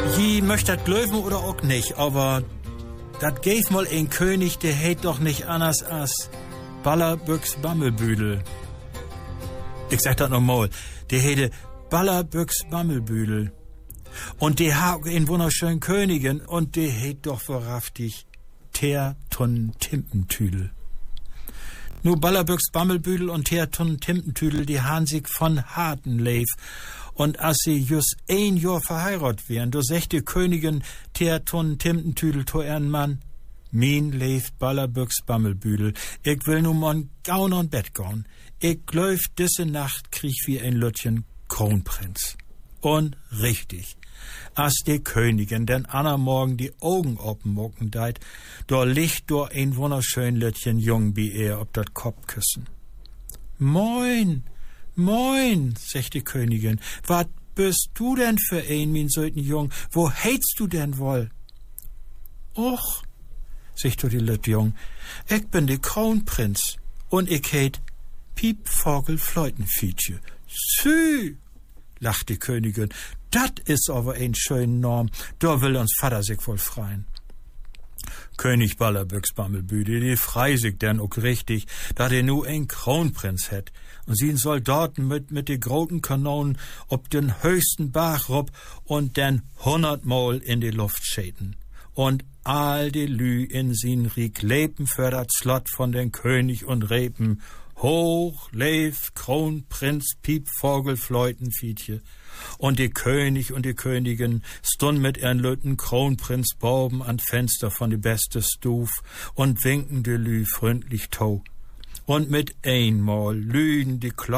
Je möchtet glöwen oder auch nicht, aber dat gäf mal ein König, der heit doch nicht anders als Ballerbüchs Bammelbüdel. Ich sag dat noch mal, der hätte Ballerbüchs Bammelbüdel. Und die hat einen wunderschönen Königin und die heit doch verraftig Teertun Timpentüdel. Nu Ballerbüchs Bammelbüdel und Teertun Timpentüdel, die han sich von harten Leif. Und als sie just 1 Jahr verheiratet wären, do sagt die Königin Teertun Timpentüdel to ihren Mann, min leeft Ballerbüchs Bammelbüdel, ich will nu mon gaun und Bett gaun. Ich glaub, diese Nacht krieg wie ein Lütchen Kronprinz. Und richtig, als die Königin den andern Morgen die Augen oppenmucken deit, da liegt do ein wunderschön Lütchen Jung wie er ob dat Kopfkissen. Moin, moin, sagt die Königin, wat bist du denn für ein, min söten Jung, wo heitst du denn wohl? Och, sagt die Lüt Jung, ich bin der Kronprinz und ich heit Piepvogel Fleutenfietje. Sü, lacht die Königin, dat is aber ein schön Norm, da will uns Vater sich wohl freien. König Ballerbüchs Bammelbüdel, die frei sich denn auch richtig, da der nu ein Kronprinz hätt und sie Soldaten mit de großen Kanonen ob den höchsten Bach rob und den 100-mal in die Luft schäten. Und all die Lü in sin Riek leben für dat Slot von den König und Repen. Hoch, leef, Kronprinz, Piepvogel, Fleutenfietje. Und die König und die Königin stund mit ihren Lütten Kronprinz Bauben an Fenster von die beste Stuf und winken die Lü freundlich tau. Und mit einmal lügen die